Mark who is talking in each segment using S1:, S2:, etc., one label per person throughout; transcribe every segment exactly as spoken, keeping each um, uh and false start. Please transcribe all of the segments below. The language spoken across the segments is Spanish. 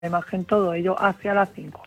S1: La imagen, todo ello hacia las cinco.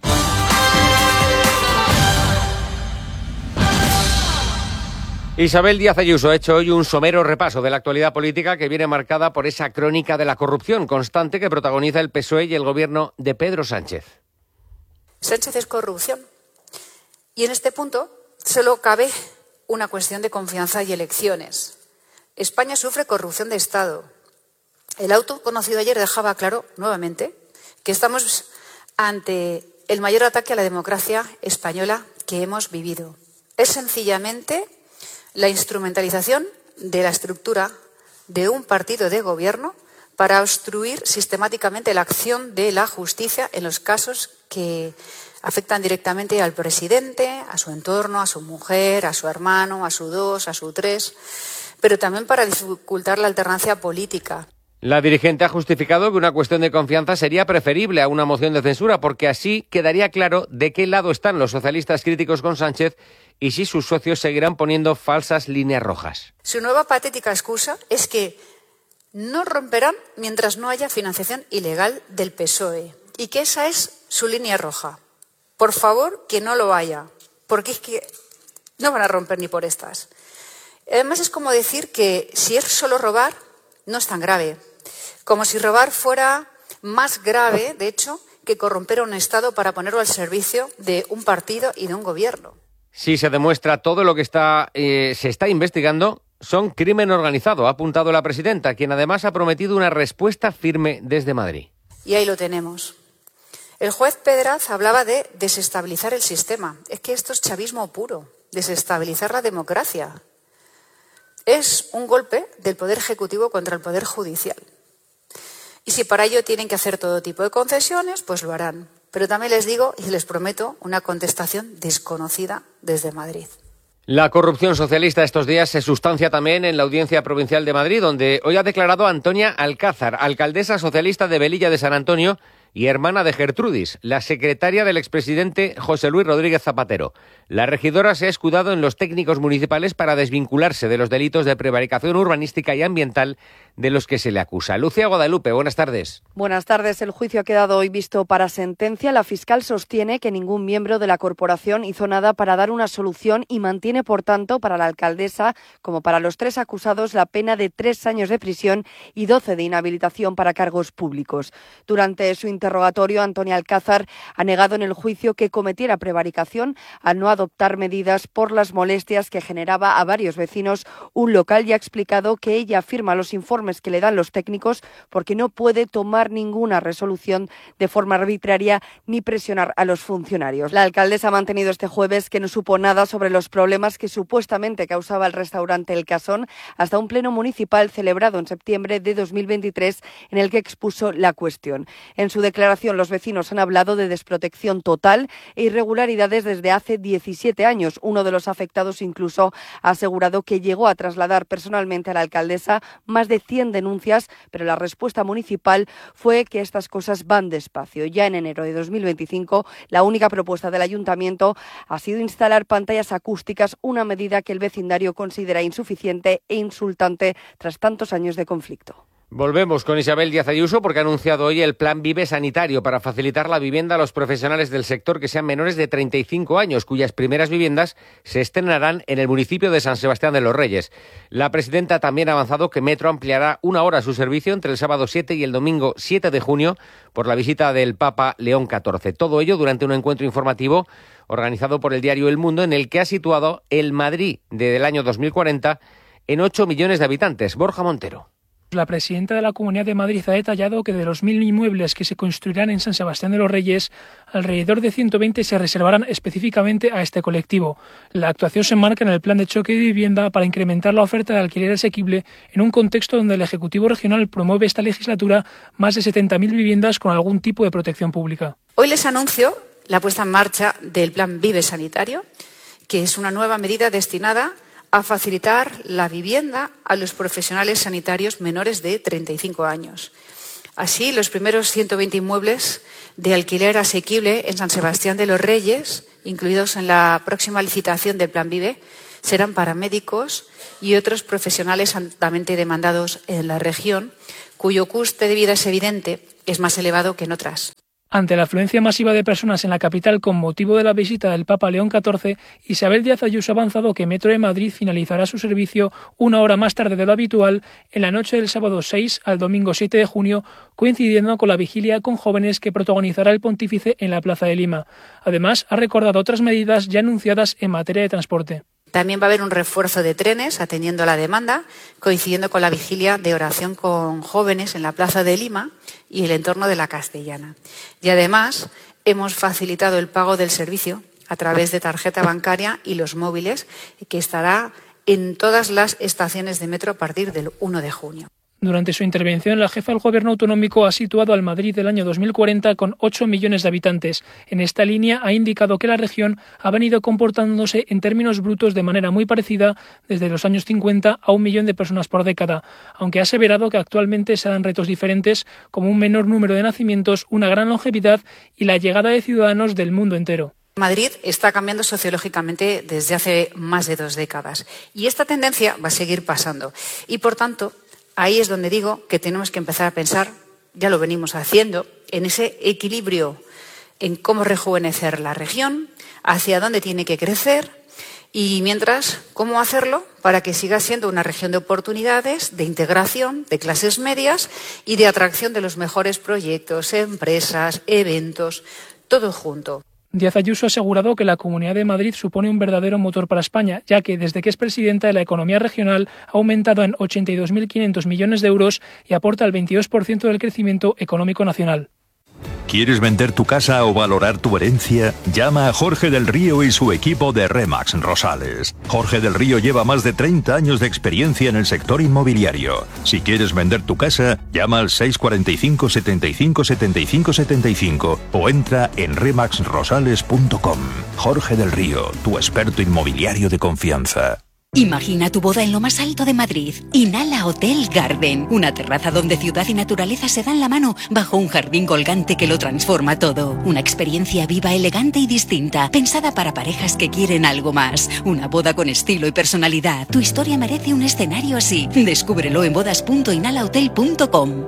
S2: Isabel Díaz Ayuso ha hecho hoy un somero repaso de la actualidad política que viene marcada por esa crónica de la corrupción constante que protagoniza el P S O E y el gobierno de Pedro Sánchez.
S3: Sánchez es corrupción. Y en este punto solo cabe una cuestión de confianza y elecciones. España sufre corrupción de Estado. El auto conocido ayer dejaba claro nuevamente que estamos ante el mayor ataque a la democracia española que hemos vivido. Es sencillamente la instrumentalización de la estructura de un partido de gobierno para obstruir sistemáticamente la acción de la justicia en los casos que afectan directamente al presidente, a su entorno, a su mujer, a su hermano, a su dos, a su tres, pero también para dificultar la alternancia política.
S2: La dirigente ha justificado que una cuestión de confianza sería preferible a una moción de censura porque así quedaría claro de qué lado están los socialistas críticos con Sánchez y si sus socios seguirán poniendo falsas líneas rojas.
S3: Su nueva patética excusa es que no romperán mientras no haya financiación ilegal del P S O E y que esa es su línea roja. Por favor, que no lo haya, porque es que no van a romper ni por estas. Además, es como decir que si es solo robar, no es tan grave. Como si robar fuera más grave, de hecho, que corromper a un Estado para ponerlo al servicio de un partido y de un gobierno.
S2: Si se demuestra todo lo que está, eh, se está investigando, son crimen organizado, ha apuntado la presidenta, quien además ha prometido una respuesta firme desde Madrid.
S3: Y ahí lo tenemos. El juez Pedraz hablaba de desestabilizar el sistema. Es que esto es chavismo puro, desestabilizar la democracia. Es un golpe del Poder Ejecutivo contra el Poder Judicial. Y si para ello tienen que hacer todo tipo de concesiones, pues lo harán. Pero también les digo y les prometo una contestación desconocida desde Madrid.
S2: La corrupción socialista estos días se sustancia también en la Audiencia Provincial de Madrid, donde hoy ha declarado Antonia Alcázar, alcaldesa socialista de Velilla de San Antonio y hermana de Gertrudis, la secretaria del expresidente José Luis Rodríguez Zapatero. La regidora se ha escudado en los técnicos municipales para desvincularse de los delitos de prevaricación urbanística y ambiental de los que se le acusa. Lucía Guadalupe, buenas tardes.
S4: Buenas tardes. El juicio ha quedado hoy visto para sentencia. La fiscal sostiene que ningún miembro de la corporación hizo nada para dar una solución y mantiene, por tanto, para la alcaldesa, como para los tres acusados, la pena de tres años de prisión y doce de inhabilitación para cargos públicos. Durante su interrogatorio, Antonia Alcázar ha negado en el juicio que cometiera prevaricación al no adoptar medidas por las molestias que generaba a varios vecinos un local y ha explicado que ella firma los informes que le dan los técnicos porque no puede tomar ninguna resolución de forma arbitraria ni presionar a los funcionarios. La alcaldesa ha mantenido este jueves que no supo nada sobre los problemas que supuestamente causaba el restaurante El Casón hasta un pleno municipal celebrado en septiembre de dos mil veintitrés en el que expuso la cuestión. En su declaración, los vecinos han hablado de desprotección total e irregularidades desde hace diecisiete años. Uno de los afectados incluso ha asegurado que llegó a trasladar personalmente a la alcaldesa más de cien denuncias, pero la respuesta municipal fue que estas cosas van despacio. Ya en enero de dos mil veinticinco, la única propuesta del ayuntamiento ha sido instalar pantallas acústicas, una medida que el vecindario considera insuficiente e insultante tras tantos años de conflicto.
S2: Volvemos con Isabel Díaz Ayuso porque ha anunciado hoy el Plan Vive Sanitario para facilitar la vivienda a los profesionales del sector que sean menores de treinta y cinco años, cuyas primeras viviendas se estrenarán en el municipio de San Sebastián de los Reyes. La presidenta también ha avanzado que Metro ampliará una hora su servicio entre el sábado siete y el domingo siete de junio por la visita del Papa León catorce. Todo ello durante un encuentro informativo organizado por el diario El Mundo en el que ha situado el Madrid del año dos mil cuarenta en ocho millones de habitantes. Borja Montero.
S5: La presidenta de la Comunidad de Madrid ha detallado que de los mil inmuebles que se construirán en San Sebastián de los Reyes, alrededor de ciento veinte se reservarán específicamente a este colectivo. La actuación se enmarca en el plan de choque de vivienda para incrementar la oferta de alquiler asequible en un contexto donde el Ejecutivo Regional promueve esta legislatura más de setenta mil viviendas con algún tipo de protección pública.
S3: Hoy les anuncio la puesta en marcha del Plan Vive Sanitario, que es una nueva medida destinada a facilitar la vivienda a los profesionales sanitarios menores de treinta y cinco años. Así, los primeros ciento veinte inmuebles de alquiler asequible en San Sebastián de los Reyes, incluidos en la próxima licitación del Plan Vive, serán paramédicos y otros profesionales altamente demandados en la región, cuyo coste de vida es evidente, es más elevado que en otras.
S5: Ante la afluencia masiva de personas en la capital con motivo de la visita del Papa León catorce, Isabel Díaz Ayuso ha avanzado que Metro de Madrid finalizará su servicio una hora más tarde de lo habitual en la noche del sábado seis al domingo siete de junio, coincidiendo con la vigilia con jóvenes que protagonizará el pontífice en la Plaza de Lima. Además, ha recordado otras medidas ya anunciadas en materia de transporte.
S3: También va a haber un refuerzo de trenes atendiendo a la demanda, coincidiendo con la vigilia de oración con jóvenes en la Plaza de Lima y el entorno de la Castellana. Y además hemos facilitado el pago del servicio a través de tarjeta bancaria y los móviles, que estará en todas las estaciones de metro a partir del uno de junio.
S5: Durante su intervención, la jefa del Gobierno autonómico ha situado al Madrid del año dos mil cuarenta con ocho millones de habitantes. En esta línea ha indicado que la región ha venido comportándose en términos brutos de manera muy parecida desde los años cincuenta a un millón de personas por década, aunque ha aseverado que actualmente se dan retos diferentes como un menor número de nacimientos, una gran longevidad y la llegada de ciudadanos del mundo entero.
S3: Madrid está cambiando sociológicamente desde hace más de dos décadas y esta tendencia va a seguir pasando y, por tanto, ahí es donde digo que tenemos que empezar a pensar, ya lo venimos haciendo, en ese equilibrio, en cómo rejuvenecer la región, hacia dónde tiene que crecer y, mientras, cómo hacerlo para que siga siendo una región de oportunidades, de integración, de clases medias y de atracción de los mejores proyectos, empresas, eventos, todo junto.
S5: Díaz Ayuso ha asegurado que la Comunidad de Madrid supone un verdadero motor para España, ya que desde que es presidenta la economía regional ha aumentado en ochenta y dos mil quinientos millones de euros y aporta el veintidós por ciento del crecimiento económico nacional.
S6: ¿Quieres vender tu casa o valorar tu herencia? Llama a Jorge del Río y su equipo de Remax Rosales. Jorge del Río lleva más de treinta años de experiencia en el sector inmobiliario. Si quieres vender tu casa, llama al seis cuatro cinco, setenta y cinco, setenta y cinco, setenta y cinco o entra en remax rosales punto com. Jorge del Río, tu experto inmobiliario de confianza.
S7: Imagina tu boda en lo más alto de Madrid. Inhala Hotel Garden, una terraza donde ciudad y naturaleza se dan la mano bajo un jardín colgante que lo transforma todo. Una experiencia viva, elegante y distinta, pensada para parejas que quieren algo más. Una boda con estilo y personalidad. Tu historia merece un escenario así. Descúbrelo en bodas punto inhala hotel punto com.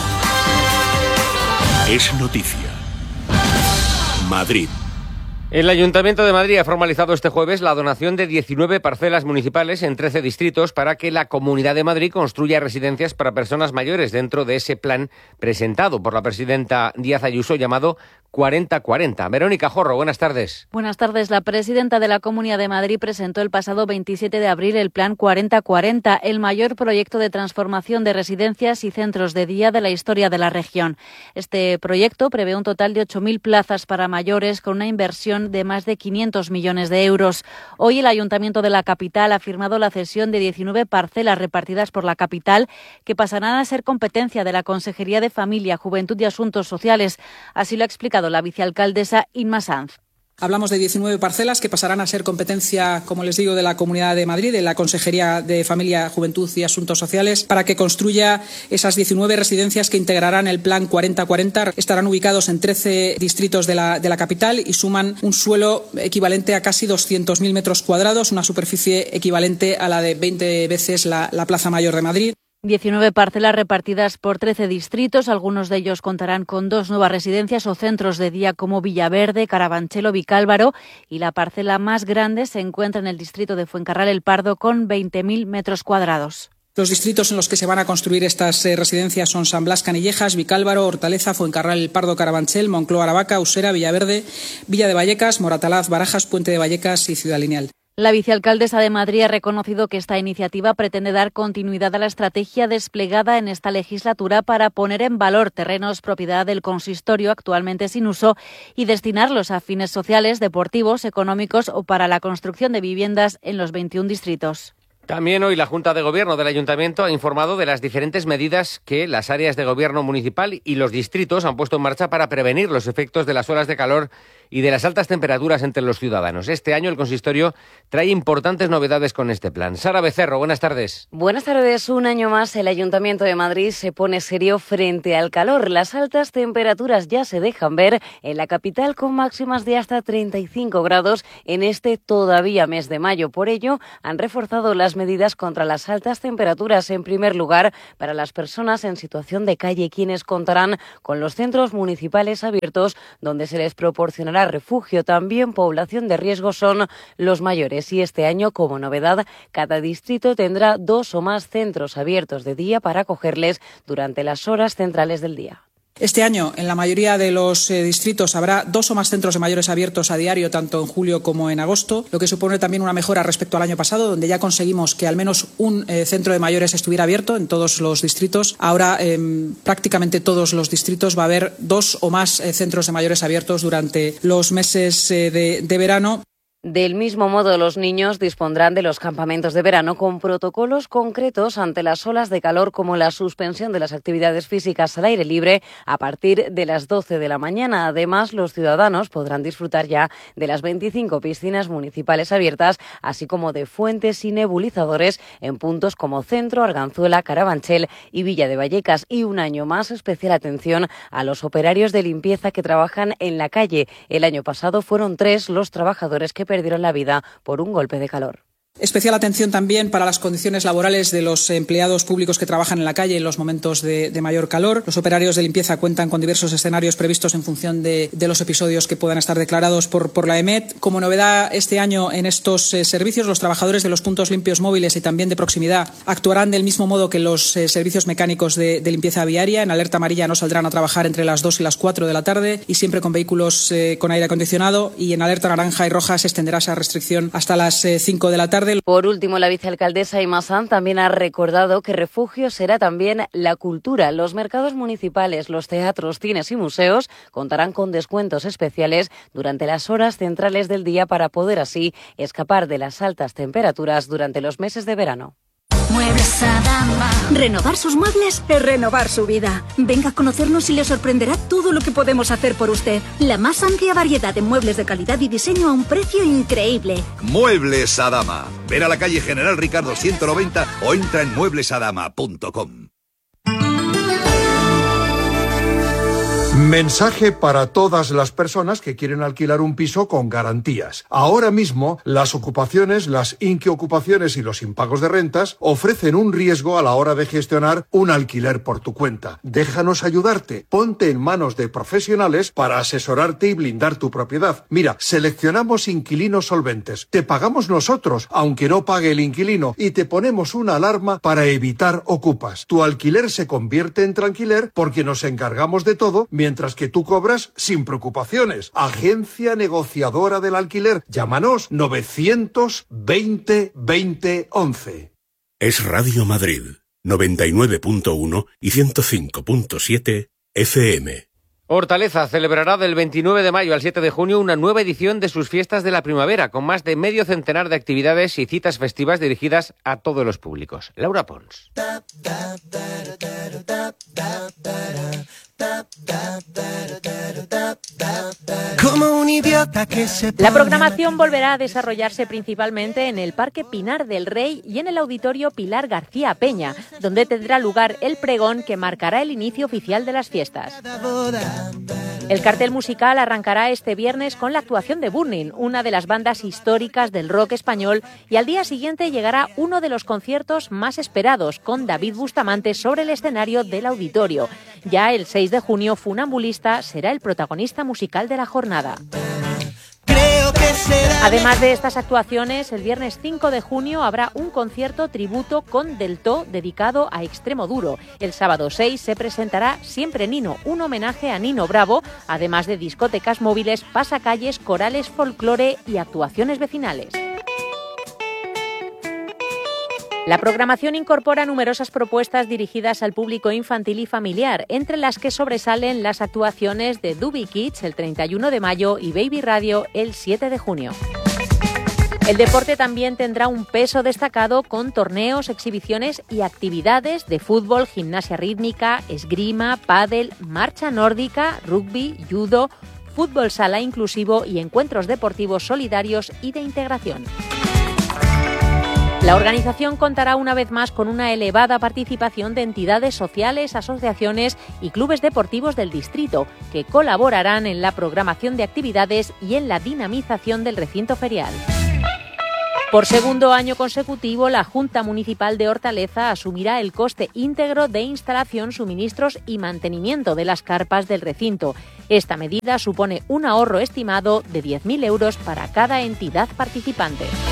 S8: Es noticia. Madrid.
S2: El Ayuntamiento de Madrid ha formalizado este jueves la donación de diecinueve parcelas municipales en trece distritos para que la Comunidad de Madrid construya residencias para personas mayores dentro de ese plan presentado por la presidenta Díaz Ayuso llamado cuarenta cuarenta. Verónica Jorro, buenas tardes.
S9: Buenas tardes. La presidenta de la Comunidad de Madrid presentó el pasado veintisiete de abril el plan cuarenta cuarenta, el mayor proyecto de transformación de residencias y centros de día de la historia de la región. Este proyecto prevé un total de ocho mil plazas para mayores con una inversión de más de quinientos millones de euros. Hoy el Ayuntamiento de la capital ha firmado la cesión de diecinueve parcelas repartidas por la capital que pasarán a ser competencia de la Consejería de Familia, Juventud y Asuntos Sociales. Así lo ha explicado la vicealcaldesa Inma Sanz.
S10: Hablamos de diecinueve parcelas que pasarán a ser competencia, como les digo, de la Comunidad de Madrid, de la Consejería de Familia, Juventud y Asuntos Sociales, para que construya esas diecinueve residencias que integrarán el plan cuarenta cuarenta. Estarán ubicados en trece distritos de la, de la capital y suman un suelo equivalente a casi doscientos mil metros cuadrados, una superficie equivalente a la de veinte veces la, la Plaza Mayor de Madrid.
S9: diecinueve parcelas repartidas por trece distritos. Algunos de ellos contarán con dos nuevas residencias o centros de día como Villaverde, Carabanchel o Vicálvaro, y la parcela más grande se encuentra en el distrito de Fuencarral El Pardo con veinte mil metros cuadrados.
S10: Los distritos en los que se van a construir estas eh, residencias son San Blas, Canillejas, Vicálvaro, Hortaleza, Fuencarral El Pardo, Carabanchel, Moncloa, Aravaca, Usera, Villaverde, Villa de Vallecas, Moratalaz, Barajas, Puente de Vallecas y Ciudad Lineal.
S9: La vicealcaldesa de Madrid ha reconocido que esta iniciativa pretende dar continuidad a la estrategia desplegada en esta legislatura para poner en valor terrenos propiedad del consistorio actualmente sin uso y destinarlos a fines sociales, deportivos, económicos o para la construcción de viviendas en los veintiún distritos.
S2: También hoy la Junta de Gobierno del Ayuntamiento ha informado de las diferentes medidas que las áreas de gobierno municipal y los distritos han puesto en marcha para prevenir los efectos de las olas de calor y de las altas temperaturas entre los ciudadanos. Este año el consistorio trae importantes novedades con este plan. Sara Becerro, buenas tardes.
S11: Buenas tardes. Un año más el Ayuntamiento de Madrid se pone serio frente al calor. Las altas temperaturas ya se dejan ver en la capital con máximas de hasta treinta y cinco grados en este todavía mes de mayo. Por ello, han reforzado las medidas contra las altas temperaturas. En primer lugar, para las personas en situación de calle, quienes contarán con los centros municipales abiertos donde se les proporcionará refugio. También población de riesgo son los mayores y este año, como novedad, cada distrito tendrá dos o más centros abiertos de día para acogerles durante las horas centrales del día.
S10: Este año, en la mayoría de los eh, distritos, habrá dos o más centros de mayores abiertos a diario, tanto en julio como en agosto, lo que supone también una mejora respecto al año pasado, donde ya conseguimos que al menos un eh, centro de mayores estuviera abierto en todos los distritos. Ahora, en prácticamente todos los distritos va a haber dos o más eh, centros de mayores abiertos durante los meses eh, de, de verano.
S11: Del mismo modo, los niños dispondrán de los campamentos de verano con protocolos concretos ante las olas de calor, como la suspensión de las actividades físicas al aire libre a partir de las doce de la mañana. Además, los ciudadanos podrán disfrutar ya de las veinticinco piscinas municipales abiertas, así como de fuentes y nebulizadores en puntos como Centro, Arganzuela, Carabanchel y Villa de Vallecas. Y un año más, especial atención a los operarios de limpieza que trabajan en la calle. El año pasado fueron tres los trabajadores que perdieron la vida por un golpe de calor.
S10: Especial atención también para las condiciones laborales de los empleados públicos que trabajan en la calle en los momentos de, de mayor calor. Los operarios de limpieza cuentan con diversos escenarios previstos en función de, de los episodios que puedan estar declarados por, por la E M E T. Como novedad este año en estos eh, servicios, los trabajadores de los puntos limpios móviles y también de proximidad actuarán del mismo modo que los eh, servicios mecánicos de, de limpieza viaria. En alerta amarilla no saldrán a trabajar entre las dos y las cuatro de la tarde y siempre con vehículos eh, con aire acondicionado. Y en alerta naranja y roja se extenderá esa restricción hasta las eh, cinco de la tarde.
S11: Por último, la vicealcaldesa Imma Sanz también ha recordado que refugio será también la cultura. Los mercados municipales, los teatros, cines y museos contarán con descuentos especiales durante las horas centrales del día para poder así escapar de las altas temperaturas durante los meses de verano.
S12: Muebles Adama. Renovar sus muebles es renovar su vida. Venga a conocernos y le sorprenderá todo lo que podemos hacer por usted. La más amplia variedad de muebles de calidad y diseño a un precio increíble.
S13: Muebles Adama. Ven a la calle General Ricardo ciento noventa o entra en muebles adama punto com.
S14: Mensaje para todas las personas que quieren alquilar un piso con garantías. Ahora mismo, las ocupaciones, las inquiocupaciones y los impagos de rentas ofrecen un riesgo a la hora de gestionar un alquiler por tu cuenta. Déjanos ayudarte. Ponte en manos de profesionales para asesorarte y blindar tu propiedad. Mira, seleccionamos inquilinos solventes. Te pagamos nosotros, aunque no pague el inquilino, y te ponemos una alarma para evitar ocupas. Tu alquiler se convierte en tranquiler porque nos encargamos de todo, mientras que tú cobras sin preocupaciones. Agencia negociadora del alquiler. Llámanos novecientos veinte veinte once.
S8: Es Radio Madrid, noventa y nueve punto uno y ciento cinco punto siete F M.
S2: Hortaleza celebrará del veintinueve de mayo al siete de junio una nueva edición de sus fiestas de la primavera, con más de medio centenar de actividades y citas festivas dirigidas a todos los públicos. Laura Pons.
S15: Como un idiota que se pone... La programación volverá a desarrollarse principalmente en el Parque Pinar del Rey y en el Auditorio Pilar García Peña, donde tendrá lugar el pregón que marcará el inicio oficial de las fiestas. El cartel musical arrancará este viernes con la actuación de Burning, una de las bandas históricas del rock español, y al día siguiente llegará uno de los conciertos más esperados, con David Bustamante sobre el escenario del auditorio. Ya el seis de junio, Funambulista será el protagonista musical de la jornada. Además de estas actuaciones, el viernes cinco de junio habrá un concierto tributo con Deltó dedicado a Extremo Duro. El sábado seis se presentará Siempre Nino, un homenaje a Nino Bravo, además de discotecas móviles, pasacalles, corales, folclore y actuaciones vecinales. La programación incorpora numerosas propuestas dirigidas al público infantil y familiar, entre las que sobresalen las actuaciones de Dubi Kids el treinta y uno de mayo y Baby Radio el siete de junio. El deporte también tendrá un peso destacado con torneos, exhibiciones y actividades de fútbol, gimnasia rítmica, esgrima, pádel, marcha nórdica, rugby, judo, fútbol sala inclusivo y encuentros deportivos solidarios y de integración. La organización contará una vez más con una elevada participación de entidades sociales, asociaciones y clubes deportivos del distrito, que colaborarán en la programación de actividades y en la dinamización del recinto ferial. Por segundo año consecutivo, la Junta Municipal de Hortaleza asumirá el coste íntegro de instalación, suministros y mantenimiento de las carpas del recinto. Esta medida supone un ahorro estimado de diez mil euros para cada entidad participante.